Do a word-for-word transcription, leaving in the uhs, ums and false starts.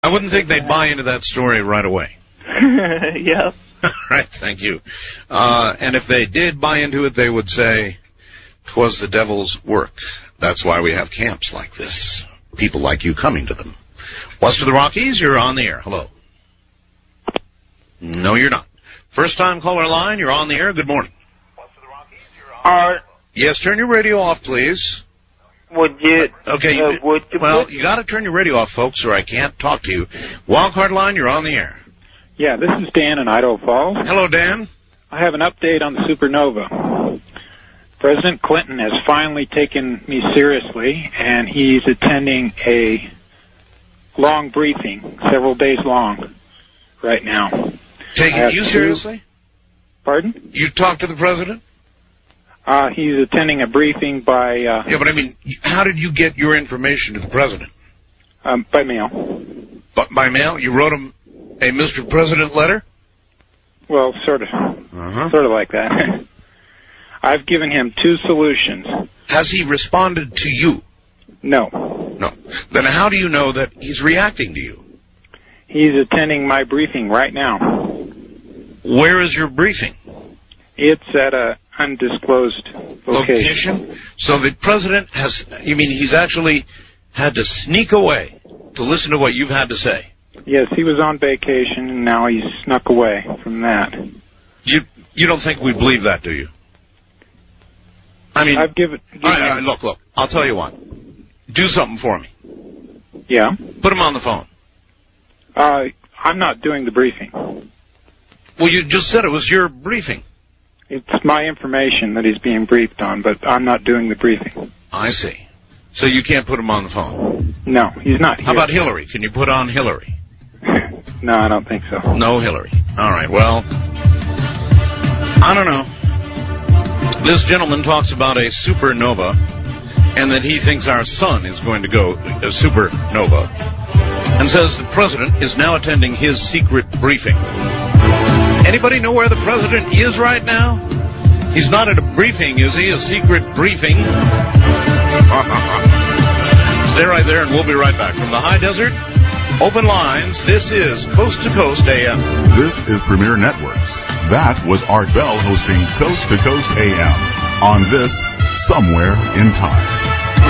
I wouldn't think they'd buy into that story right away. Yeah. Right, thank you. Uh, and if they did buy into it, they would say, 'twas the devil's work. That's why we have camps like this. People like you coming to them. West of the Rockies, you're on the air. Hello. No, you're not. First time caller line, you're on the air. Good morning. West of the Rockies, you're on. Uh, yes, turn your radio off, please. Would you... Okay, uh, would you well, put... you got to turn your radio off, folks, or I can't talk to you. Wildcard line, you're on the air. Yeah, this is Dan in Idaho Falls. Hello, Dan. I have an update on the supernova. President Clinton has finally taken me seriously, and he's attending a long briefing, several days long, right now. Taking you seriously? Two... Pardon? You talked to the president? Uh, he's attending a briefing by... Uh, yeah, but I mean, how did you get your information to the president? Um, by mail. But by mail? You wrote him a Mister President letter? Well, sort of. Uh-huh. Sort of like that. I've given him two solutions. Has he responded to you? No. No. Then how do you know that he's reacting to you? He's attending my briefing right now. Where is your briefing? It's at a undisclosed location. Location? So the president has, you mean he's actually had to sneak away to listen to what you've had to say? Yes, he was on vacation, and now he's snuck away from that. You you don't think we believe that, do you? I mean, I've given... given all right, all right, look, look, I'll tell you what. Do something for me. Yeah? Put him on the phone. Uh, I'm not doing the briefing. Well, you just said it was your briefing. It's my information that he's being briefed on, but I'm not doing the briefing. I see. So you can't put him on the phone? No, he's not here. How about Hillary? Can you put on Hillary? No, I don't think so. No Hillary. All right, well, I don't know. This gentleman talks about a supernova and that he thinks our sun is going to go a supernova and says the president is now attending his secret briefing. Anybody know where the president is right now? He's not at a briefing, is he? A secret briefing? Stay right there and we'll be right back. From the high desert, open lines, this is Coast to Coast A M. This is Premier Networks. That was Art Bell hosting Coast to Coast A M on this Somewhere in Time.